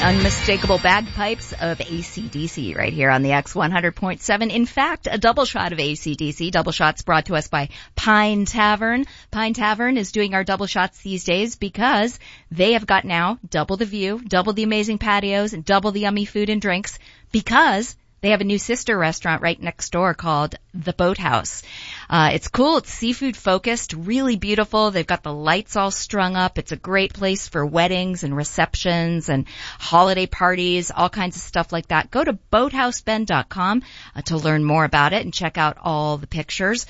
unmistakable bagpipes of AC/DC right here on the X100.7. In fact, a double shot of AC/DC. Double shots brought to us by Pine Tavern. Pine Tavern is doing our double shots these days because they have got now double the view, double the amazing patios, and double the yummy food and drinks because they have a new sister restaurant right next door called The Boathouse. It's cool. It's seafood focused, really beautiful. They've got the lights all strung up. It's a great place for weddings and receptions and holiday parties, all kinds of stuff like that. Go to boathousebend.com to learn more about it and check out all the pictures.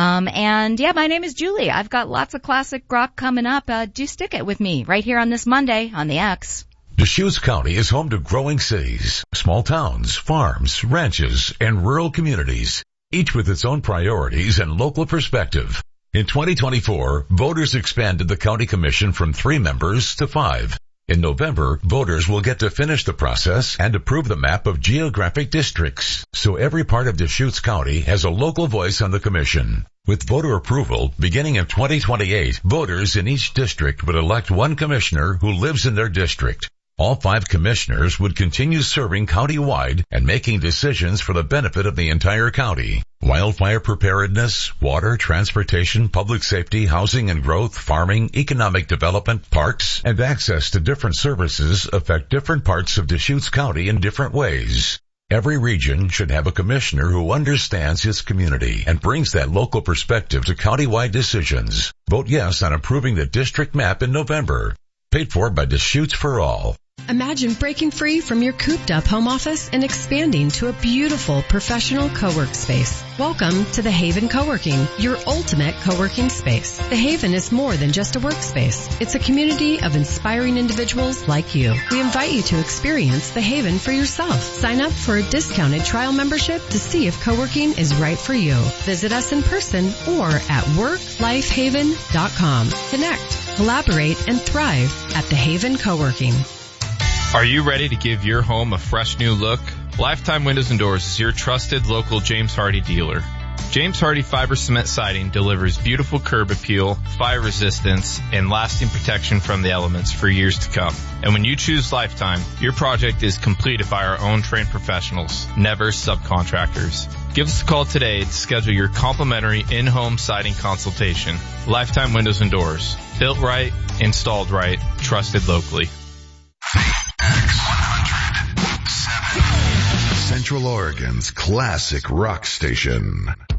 And yeah, my name is Julie. I've got lots of classic rock coming up. Do stick it with me right here on this Monday on the X. Deschutes County is home to growing cities, small towns, farms, ranches, and rural communities, each with its own priorities and local perspective. In 2024, voters expanded the county commission from 3 members to 5. In November, voters will get to finish the process and approve the map of geographic districts, so every part of Deschutes County has a local voice on the commission. With voter approval, beginning in 2028, voters in each district would elect one commissioner who lives in their district. All 5 commissioners would continue serving county-wide and making decisions for the benefit of the entire county. Wildfire preparedness, water, transportation, public safety, housing and growth, farming, economic development, parks, and access to different services affect different parts of Deschutes County in different ways. Every region should have a commissioner who understands its community and brings that local perspective to county-wide decisions. Vote yes on approving the district map in November. Paid for by Deschutes for All. Imagine breaking free from your cooped-up home office and expanding to a beautiful professional co-work space. Welcome to The Haven Co-working, your ultimate co-working space. The Haven is more than just a workspace. It's a community of inspiring individuals like you. We invite you to experience The Haven for yourself. Sign up for a discounted trial membership to see if co-working is right for you. Visit us in person or at worklifehaven.com. Connect, collaborate, and thrive at The Haven Co-working. Are you ready to give your home a fresh new look? Lifetime Windows and Doors is your trusted local James Hardie dealer. James Hardie fiber cement siding delivers beautiful curb appeal, fire resistance, and lasting protection from the elements for years to come. And when you choose Lifetime, your project is completed by our own trained professionals, never subcontractors. Give us a call today to schedule your complimentary in-home siding consultation. Lifetime Windows and Doors. Built right, installed right, trusted locally. X100.7 Central Oregon's classic rock station.